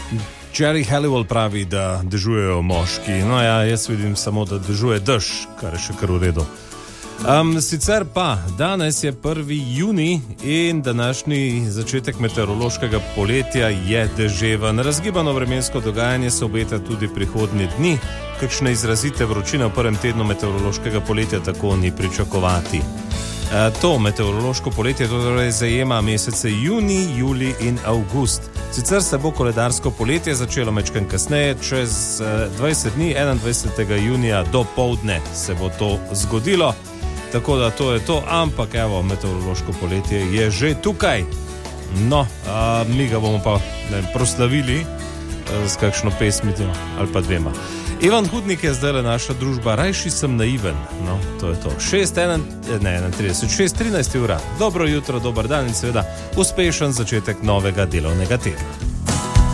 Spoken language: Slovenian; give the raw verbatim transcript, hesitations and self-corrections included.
Jerry Halliwell pravi, da dežujejo moški. No ja, jaz vidim samo, da dežuje dež, kar je še kar v redu. Um, sicer pa, danes je prvi junij in današnji začetek meteorološkega poletja je deževen. Razgibano vremensko dogajanje se obeta tudi prihodnje dni. Kakšne izrazite vročine v prvem tednu meteorološkega poletja tako ni pričakovati. E, to meteorološko poletje torej zajema mesece junij, julij in avgust. Sicer se bo koledarsko poletje začelo mečken kasneje, čez dvajset dni, enaindvajsetega junija do poldne se bo to zgodilo. Tako da to je to, ampak evo, meteorološko poletje je že tukaj. No, a, mi ga bomo pa ne, proslavili a, s kakšno pesmitjo ali pa dvema. Ivan Hudnik je zdaj naša družba, rajši sem naiven. No, to je to. šest enaintrideset, šest trinajst ura. Dobro jutro, dober dan in seveda uspešen začetek novega delovnega tedna.